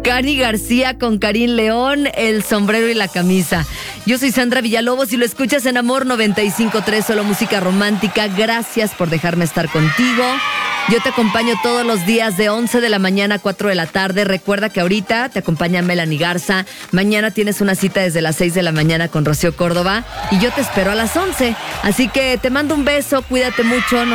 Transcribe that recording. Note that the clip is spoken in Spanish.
Cani García con Karim León, el sombrero y la camisa. Yo soy Sandra Villalobos y lo escuchas en Amor 95.3, solo música romántica. Gracias por dejarme estar contigo. Yo te acompaño todos los días de 11 de la mañana a 4 de la tarde. Recuerda que ahorita te acompaña Melanie Garza. Mañana tienes una cita desde las 6 de la mañana con Rocío Córdoba y yo te espero a las 11. Así que te mando un beso, cuídate mucho.